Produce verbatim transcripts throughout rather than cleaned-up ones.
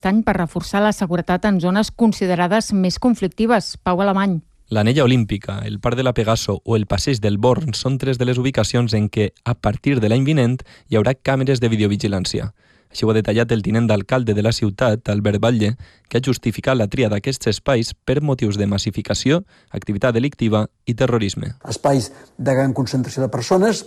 any per reforçar la seguretat en zones considerades més conflictives. Pau Alemany. L'Anella Olímpica, el Parc de la Pegaso o el Passeig del Born són tres de les ubicacions en què, a partir de l'any vinent, hi haurà càmeres de videovigilància. Així ho ha detallat el tinent d'alcalde de la ciutat, Albert Batlle, que ha justificat la tria d'aquests espais per motius de massificació, activitat delictiva i terrorisme. Espais de gran concentració de persones,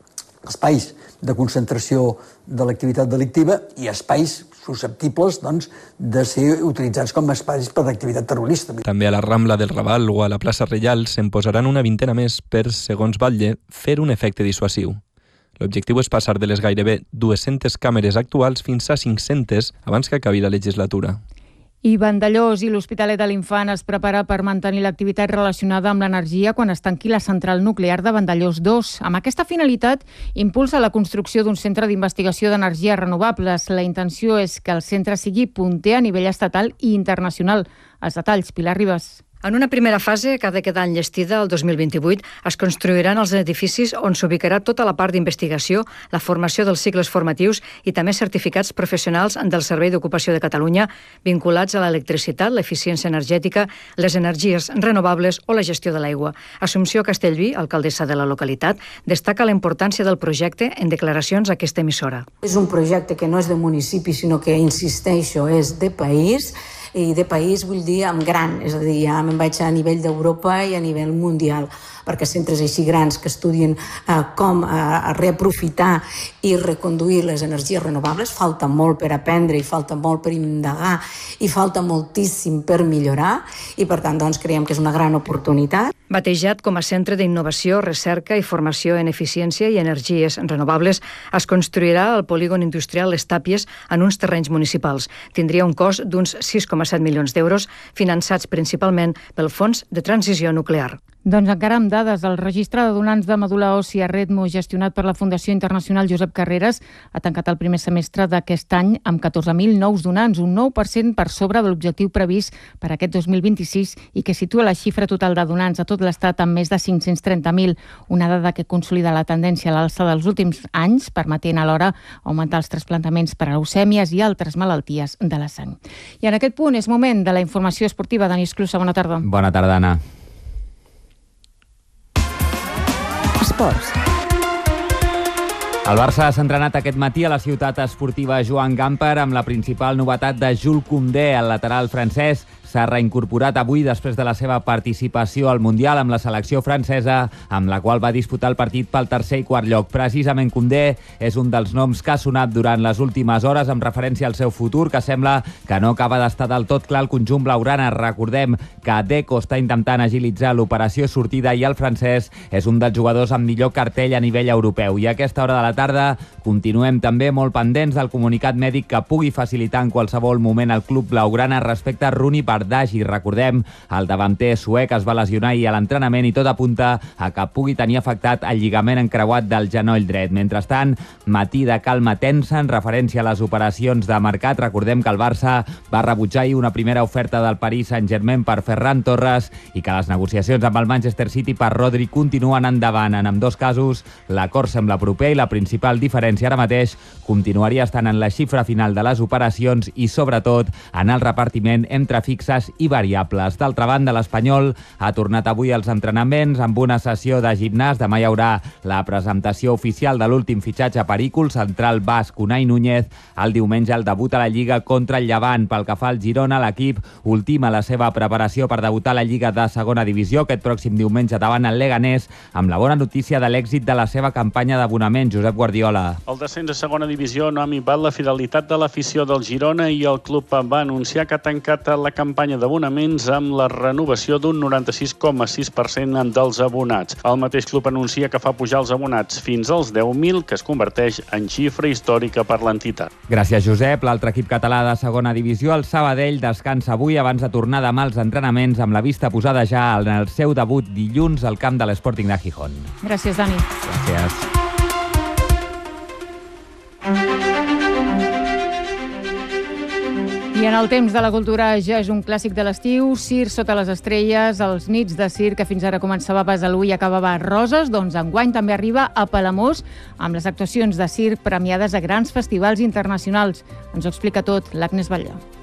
espais de concentració de l'activitat delictiva i espais susceptibles doncs, de ser utilitzats com a espais per l'activitat terrorista. També a la Rambla del Raval o a la plaça Reial se'n posaran una vintena més per, segons Batlle, fer un efecte dissuasiu. L'objectiu és passar de les gairebé dues-centes càmeres actuals fins a cinc-centes abans que acabi la legislatura. I Vandellòs i l'Hospitalet de l'Infant es prepara per mantenir l'activitat relacionada amb l'energia quan es tanqui la central nuclear de Vandellòs dos. Amb aquesta finalitat, impulsa la construcció d'un centre d'investigació d'energies renovables. La intenció és que el centre sigui punter a nivell estatal i internacional. Els detalls, Pilar Ribas. En una primera fase, que ha de quedar enllestida el dos mil vint-i-vuit, es construiran els edificis on s'ubicarà tota la part d'investigació, la formació dels cicles formatius i també certificats professionals del Servei d'Ocupació de Catalunya vinculats a l'electricitat, l'eficiència energètica, les energies renovables o la gestió de l'aigua. Assumpció Castellví, alcaldessa de la localitat, destaca la importància del projecte en declaracions a aquesta emissora. És un projecte que no és de municipi, sinó que, insisteixo, és de país. I de país vull dir amb gran, és a dir, ja me'n vaig a nivell d'Europa i a nivell mundial, perquè centres així grans que estudien eh, com eh, reaprofitar i reconduir les energies renovables, falta molt per aprendre i falta molt per indagar i falta moltíssim per millorar i per tant doncs creiem que és una gran oportunitat. Batejat com a centre d'innovació, recerca i formació en eficiència i energies renovables, es construirà el polígon industrial Les Tàpies en uns terrenys municipals. Tindria un cost d'uns sis coma set milions d'euros, finançats principalment pel Fons de Transició Nuclear. Doncs encara amb dades, el registre de donants de medul·la òssia Redmo, gestionat per la Fundació Internacional Josep Carreras, ha tancat el primer semestre d'aquest any amb catorze mil nous donants, un nou per cent per sobre de l'objectiu previst per aquest dos mil vint-i-sis i que situa la xifra total de donants a tot l'estat amb més de cinc-cents trenta mil, una dada que consolida la tendència a l'alça dels últims anys, permetent alhora augmentar els trasplantaments per a leucèmies i altres malalties de la sang. I en aquest punt és moment de la informació esportiva. Dani Esclusa, bona tarda. Bona tarda, Anna. Esports. El Barça s'ha entrenat aquest matí a la ciutat esportiva Joan Gamper amb la principal novetat de Jules Koundé, el lateral francès. S'ha reincorporat avui després de la seva participació al Mundial amb la selecció francesa, amb la qual va disputar el partit pel tercer i quart lloc. Precisament Koundé és un dels noms que ha sonat durant les últimes hores amb referència al seu futur, que sembla que no acaba d'estar del tot clar el conjunt blaugrana. Recordem que Deco està intentant agilitzar l'operació sortida i el francès és un dels jugadors amb millor cartell a nivell europeu. I a aquesta hora de la tarda continuem també molt pendents del comunicat mèdic que pugui facilitar en qualsevol moment el club blaugrana respecte a Rooney Bardghji. Recordem, el davanter suec es va lesionar ahir a l'entrenament i tot apunta a que pugui tenir afectat el lligament encreuat del genoll dret. Mentrestant, matí de calma tensa en referència a les operacions de mercat. Recordem que el Barça va rebutjar ahir una primera oferta del Paris Saint-Germain per Ferran Torres i que les negociacions amb el Manchester City per Rodri continuen endavant. En ambdós casos, l'acord sembla proper i la principal diferència ara mateix continuaria estant en la xifra final de les operacions i, sobretot, en el repartiment entre fixes i variables. D'altra banda, l'Espanyol ha tornat avui als entrenaments amb una sessió de gimnàs. Demà hi haurà la presentació oficial de l'últim fitxatge pericol, central basc Unai Núñez. El diumenge el debut a la Lliga contra el Llevant. Pel que fa al Girona, l'equip ultima la seva preparació per debutar a la Lliga de segona divisió aquest pròxim diumenge davant el Leganés, amb la bona notícia de l'èxit de la seva campanya d'abonament. Josep Guardiola. El descens a segona divisió no ha minvat la fidelitat de l'afició del Girona i el club va anunciar que ha tancat la campanya d'abonaments amb la renovació d'un noranta-sis coma sis per cent dels abonats. El mateix club anuncia que fa pujar els abonats fins als deu mil, que es converteix en xifra històrica per l'entitat. Gràcies, Josep. L'altre equip català de segona divisió, el Sabadell, descansa avui abans de tornar demà als entrenaments amb la vista posada ja en el seu debut dilluns al camp de l'Sporting de Gijón. Gràcies, Dani. Gràcies. I en el temps de la cultura ja és un clàssic de l'estiu, Circ sota les estrelles, els nits de circ que fins ara començava a Besalú i acabava a Roses, doncs enguany també arriba a Palamós amb les actuacions de circ premiades a grans festivals internacionals. Ens ho explica tot l'Agnès Batlle.